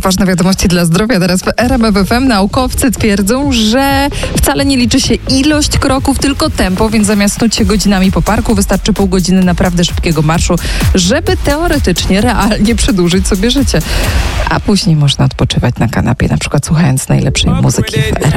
ważne wiadomości dla zdrowia. Teraz w RMF FM naukowcy twierdzą, że wcale nie liczy się ilość kroków, tylko tempo, więc zamiast snuć się godzinami po parku, wystarczy pół godziny naprawdę szybkiego marszu, żeby teoretycznie, realnie przedłużyć sobie życie. A później można odpoczywać na kanapie, na przykład słuchając najlepszej muzyki w RMF.